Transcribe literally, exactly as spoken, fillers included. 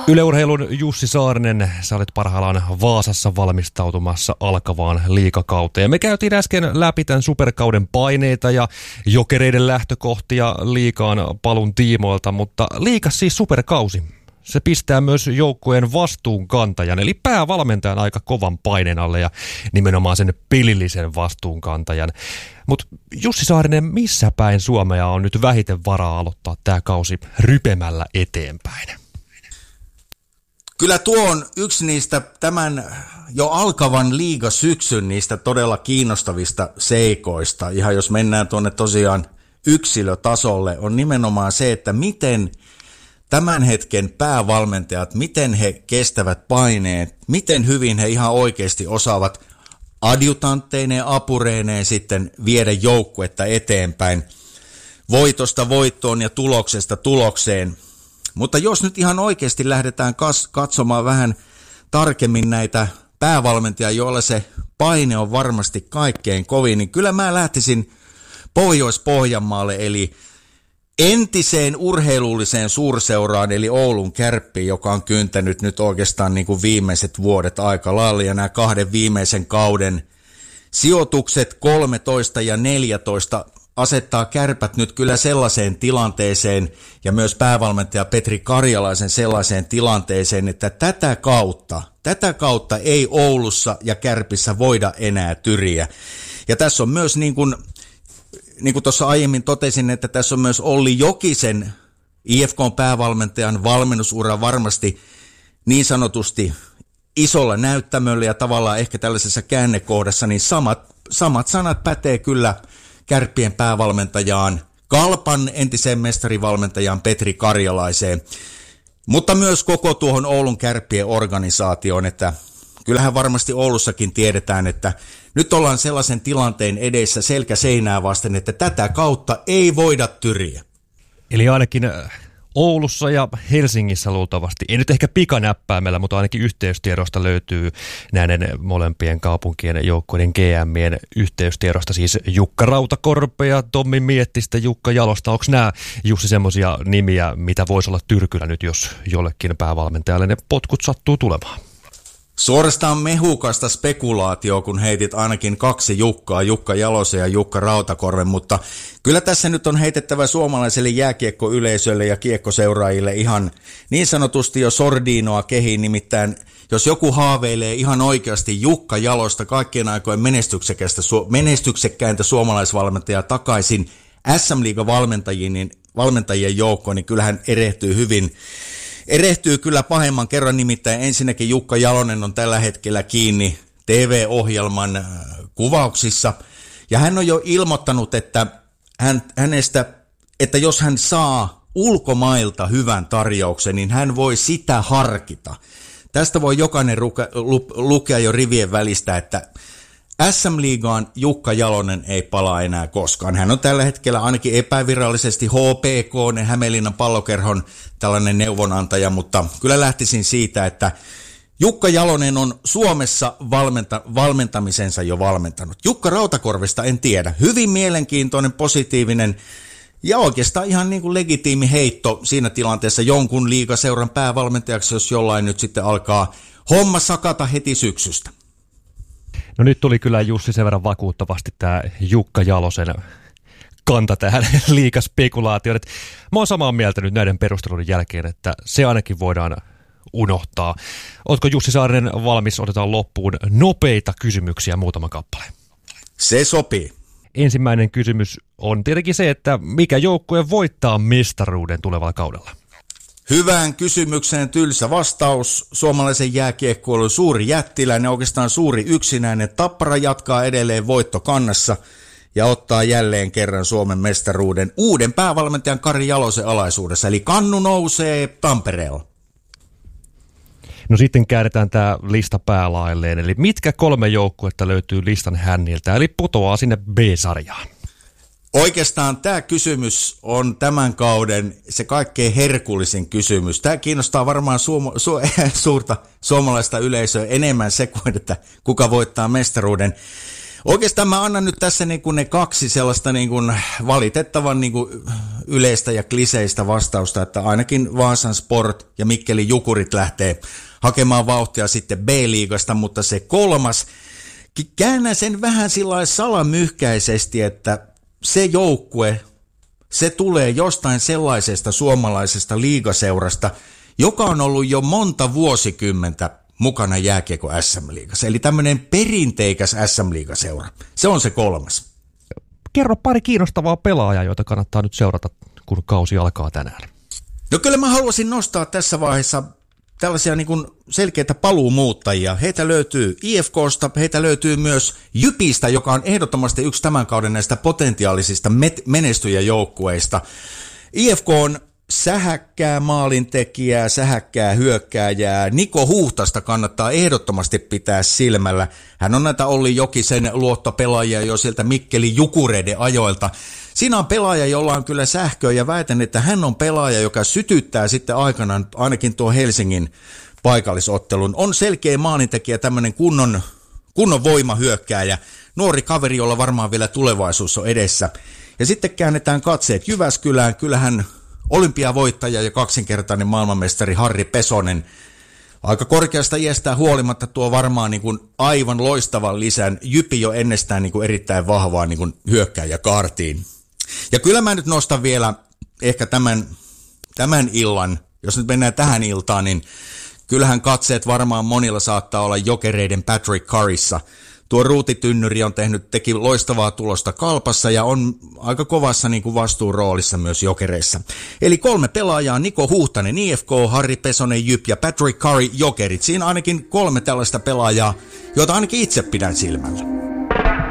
Yle Urheilun Jussi Saarinen, sä olet parhaillaan Vaasassa valmistautumassa alkavaan liigakauteen. Me käytiin äsken läpi tämän superkauden paineita ja Jokereiden lähtökohtia liigaan palun tiimoilta, mutta liigas siis superkausi. Se pistää myös joukkueen vastuunkantajan, eli päävalmentajan aika kovan paineen alle ja nimenomaan sen pelillisen vastuunkantajan. Mutta Jussi Saarinen, missä päin Suomea on nyt vähiten varaa aloittaa tämä kausi rypemällä eteenpäin? Kyllä tuo on yksi niistä tämän jo alkavan liigasyksyn niistä todella kiinnostavista seikoista. Ihan jos mennään tuonne tosiaan yksilötasolle, on nimenomaan se, että miten tämän hetken päävalmentajat, miten he kestävät paineet, miten hyvin he ihan oikeasti osaavat adjutantteineen, apureineen sitten viedä joukkuetta eteenpäin voitosta voittoon ja tuloksesta tulokseen. Mutta jos nyt ihan oikeasti lähdetään kas- katsomaan vähän tarkemmin näitä päävalmentajia, joilla se paine on varmasti kaikkein kovin, niin kyllä mä lähtisin Pohjois-Pohjanmaalle, eli entiseen urheilulliseen suurseuraan, eli Oulun Kärppiin, joka on kyntänyt nyt oikeastaan niin kuin viimeiset vuodet aika lailla, ja nämä kahden viimeisen kauden sijoitukset kolmetoista ja neljätoista asettaa Kärpät nyt kyllä sellaiseen tilanteeseen, ja myös päävalmentaja Petri Karjalaisen sellaiseen tilanteeseen, että tätä kautta, tätä kautta ei Oulussa ja Kärpissä voida enää tyriä. Ja tässä on myös niin kuin Niin kuin tuossa aiemmin totesin, että tässä on myös Olli Jokisen I F K:n päävalmentajan valmennusura varmasti niin sanotusti isolla näyttämöllä ja tavallaan ehkä tällaisessa käännekohdassa, niin samat, samat sanat pätee kyllä Kärppien päävalmentajaan, Kalpan entiseen mestarivalmentajaan Petri Karjalaiseen, mutta myös koko tuohon Oulun Kärppien organisaatioon, että kyllähän varmasti Oulussakin tiedetään, että nyt ollaan sellaisen tilanteen edessä selkä seinää vasten, että tätä kautta ei voida tyriä. Eli ainakin Oulussa ja Helsingissä luultavasti, ei nyt ehkä pikanäppäimellä, mutta ainakin yhteystiedosta löytyy näiden molempien kaupunkien joukkueiden G M:ien yhteystiedosta, siis Jukka Rautakorpe ja Tommi Miettistä, Jukka Jalosta. Onko nämä, Jussi, semmoisia nimiä, mitä voisi olla tyrkyllä nyt, jos jollekin päävalmentajalle ne potkut sattuu tulemaan? Suorastaan mehukasta spekulaatioa, kun heitit ainakin kaksi Jukkaa, Jukka Jalosen ja Jukka Rautakorven, mutta kyllä tässä nyt on heitettävä suomalaiselle jääkiekkoyleisölle ja kiekkoseuraajille ihan niin sanotusti jo sordiinoa kehiin, nimittäin jos joku haaveilee ihan oikeasti Jukka Jalosta, kaikkien aikojen menestyksekkäintä suomalaisvalmentajaa takaisin S M-liigan valmentajien, niin valmentajien joukkoon, niin kyllähän erehtyy hyvin. Erehtyy kyllä pahemman kerran, nimittäin ensinnäkin Jukka Jalonen on tällä hetkellä kiinni T V-ohjelman kuvauksissa, ja hän on jo ilmoittanut, että, hän, hänestä, että jos hän saa ulkomailta hyvän tarjouksen, niin hän voi sitä harkita. Tästä voi jokainen ruke, lu, lukea jo rivien välistä, että S M-liigaan Jukka Jalonen ei palaa enää koskaan. Hän on tällä hetkellä ainakin epävirallisesti H P K, Hämeenlinnan Pallokerhon tällainen neuvonantaja, mutta kyllä lähtisin siitä, että Jukka Jalonen on Suomessa valmenta, valmentamisensa jo valmentanut. Jukka Rautakorvesta en tiedä. Hyvin mielenkiintoinen, positiivinen ja oikeastaan ihan niin kuin legitiimi heitto siinä tilanteessa jonkun liigaseuran päävalmentajaksi, jos jollain nyt sitten alkaa homma sakata heti syksystä. No nyt tuli kyllä, Jussi, sen verran vakuuttavasti tämä Jukka Jalosen kanta tähän liigaspekulaatioon. Mä oon samaa mieltä nyt näiden perusteluiden jälkeen, että se ainakin voidaan unohtaa. Ootko, Jussi Saarinen, valmis? Otetaan loppuun nopeita kysymyksiä, muutama kappale. Se sopii. Ensimmäinen kysymys on tietenkin se, että mikä joukkue voittaa mestaruuden tulevalla kaudella? Hyvään kysymykseen tylsä vastaus. Suomalaisen jääkiekkoilun suuri jättiläinen, oikeastaan suuri yksinäinen Tappara jatkaa edelleen voittokannassa ja ottaa jälleen kerran Suomen mestaruuden uuden päävalmentajan Kari Jalosen alaisuudessa. Eli kannu nousee Tampereella. No sitten käännetään tämä lista päälailleen. Eli mitkä kolme joukkuetta löytyy listan hänniltä, eli putoaa sinne B-sarjaan? Oikeastaan tämä kysymys on tämän kauden se kaikkein herkullisin kysymys. Tämä kiinnostaa varmaan suom- su- suurta suomalaista yleisöä enemmän se kuin, että kuka voittaa mestaruuden. Oikeastaan mä annan nyt tässä niin kuin ne kaksi sellaista niin kuin valitettavan niin kuin yleistä ja kliseistä vastausta, että ainakin Vaasan Sport ja Mikkelin Jukurit lähtee hakemaan vauhtia sitten B-liigasta, mutta se kolmas, käännän sen vähän sillä salamyhkäisesti, että se joukkue, se tulee jostain sellaisesta suomalaisesta liigaseurasta, joka on ollut jo monta vuosikymmentä mukana jääkiekko S M-liigassa. Eli tämmöinen perinteikäs S M-liigaseura. Se on se kolmas. Kerro pari kiinnostavaa pelaajaa, joita kannattaa nyt seurata, kun kausi alkaa tänään. No kyllä mä haluaisin nostaa tässä vaiheessa tällaisia niin kuin selkeitä paluumuuttajia. Heitä löytyy I F K:sta, heitä löytyy myös Jypistä, joka on ehdottomasti yksi tämän kauden näistä potentiaalisista menestyjäjoukkueista. I F K on sähäkkää maalintekijää, sähäkkää hyökkääjää. Niko Huhtasta kannattaa ehdottomasti pitää silmällä. Hän on näitä Olli Jokisen luottopelaajia jo sieltä Mikkelin Jukureiden ajoilta. Siinä on pelaaja, jolla on kyllä sähköä ja väitän, että hän on pelaaja, joka sytyttää sitten aikanaan ainakin tuo Helsingin paikallisottelun. On selkeä maalintekijä, tämmöinen kunnon, kunnon voimahyökkääjä. Nuori kaveri, jolla varmaan vielä tulevaisuus on edessä. Ja sitten käännetään katseet Jyväskylään. Kyllähän olympiavoittaja ja kaksinkertainen maailmanmestari Harri Pesonen aika korkeasta iästään huolimatta tuo varmaan niin kuin aivan loistavan lisän. Jypi jo ennestään niin kuin erittäin vahvaa niin kuin hyökkääjäkaartiin. Ja kyllä mä nyt nostan vielä ehkä tämän, tämän illan, jos nyt mennään tähän iltaan, niin kyllähän katseet varmaan monilla saattaa olla Jokereiden Patrick Curryssa. Tuo ruutitynnyri on tehnyt, teki loistavaa tulosta Kalpassa ja on aika kovassa niin kuin vastuuroolissa myös Jokereissa. Eli kolme pelaajaa, Niko Huhtanen I F K, Harri Pesonen Jyp ja Patrick Curry Jokerit. Siinä ainakin kolme tällaista pelaajaa, joita ainakin itse pidän silmällä.